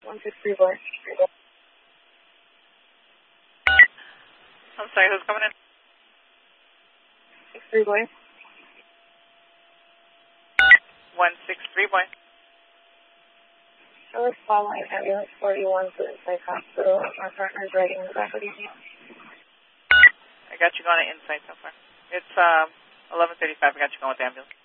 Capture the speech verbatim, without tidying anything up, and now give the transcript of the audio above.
one six three boy. I'm sorry, who's coming in? six three boy. one six three boy. I was following ambulance forty-one to Insight Hospital. My partner's right in the back of the unit. I got you going to Insight so far. It's um, eleven thirty-five. I got you going with the ambulance.